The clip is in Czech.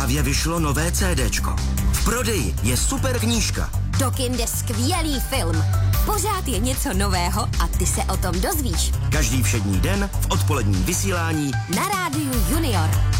Právě vyšlo nové CDčko. V prodeji je super knížka. Do kin jde skvělý film. Pořád je něco nového a ty se o tom dozvíš. Každý všední den v odpoledním vysílání na Rádiu Junior.